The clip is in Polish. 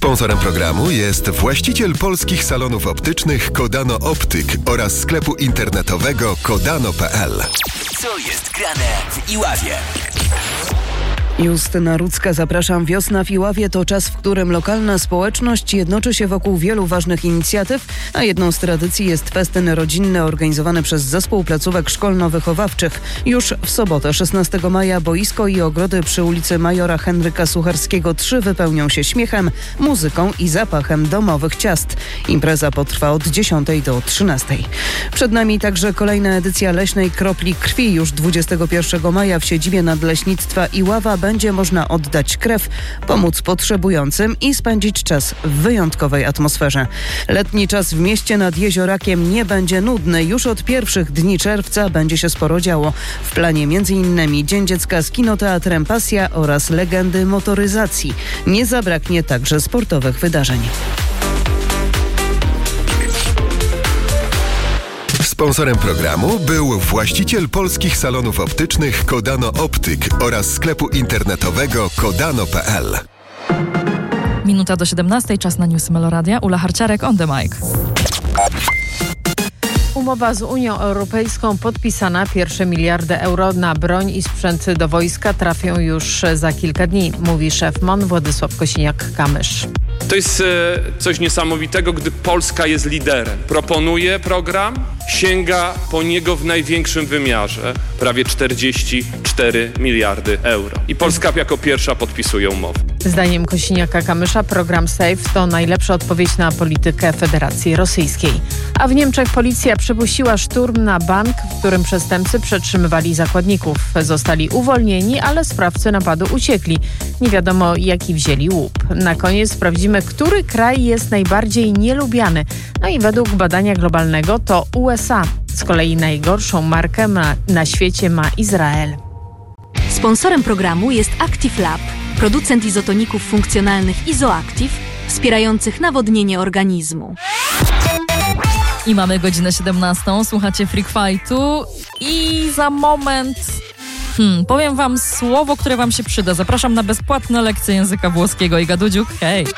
Sponsorem programu jest właściciel polskich salonów optycznych Kodano Optyk oraz sklepu internetowego kodano.pl. Co jest grane w Iławie? Justyna Rudzka, zapraszam. Wiosna w Iławie to czas, w którym lokalna społeczność jednoczy się wokół wielu ważnych inicjatyw, a jedną z tradycji jest festyn rodzinny organizowany przez Zespół Placówek Szkolno-Wychowawczych. Już w sobotę, 16 maja, boisko i ogrody przy ulicy Majora Henryka Sucharskiego 3 wypełnią się śmiechem, muzyką i zapachem domowych ciast. Impreza potrwa od 10 do 13. Przed nami także kolejna edycja Leśnej Kropli Krwi. Już 21 maja w siedzibie Nadleśnictwa Iława będzie można oddać krew, pomóc potrzebującym i spędzić czas w wyjątkowej atmosferze. Letni czas w mieście nad Jeziorakiem nie będzie nudny. Już od pierwszych dni czerwca będzie się sporo działo. W planie m.in. Dzień Dziecka z kinoteatrem Pasja oraz legendy motoryzacji. Nie zabraknie także sportowych wydarzeń. Sponsorem programu był właściciel polskich salonów optycznych Kodano Optyk oraz sklepu internetowego kodano.pl. Minuta do 17, czas na Newsy Meloradia. Ula Harciarek on the mic. Umowa z Unią Europejską podpisana. Pierwsze miliardy euro na broń i sprzęt do wojska trafią już za kilka dni, mówi szef MON Władysław Kosiniak-Kamysz. To jest coś niesamowitego, gdy Polska jest liderem. Proponuje program, sięga po niego w największym wymiarze, prawie 44 miliardy euro. I Polska jako pierwsza podpisuje umowę. Zdaniem Kosiniaka-Kamysza program SAFE to najlepsza odpowiedź na politykę Federacji Rosyjskiej. A w Niemczech policja przypuściła szturm na bank, w którym przestępcy przetrzymywali zakładników. Zostali uwolnieni, ale sprawcy napadu uciekli. Nie wiadomo, jaki wzięli łup. Na koniec sprawdzimy, który kraj jest najbardziej nielubiany. No i według badania globalnego to USA. Z kolei najgorszą markę na świecie ma Izrael. Sponsorem programu jest Active Lab, producent izotoników funkcjonalnych Izoactive, wspierających nawodnienie organizmu. I mamy godzinę 17, słuchacie Freak Fightu i za moment powiem wam słowo, które wam się przyda. Zapraszam na bezpłatne lekcje języka włoskiego. Iga Dudziuk, hej!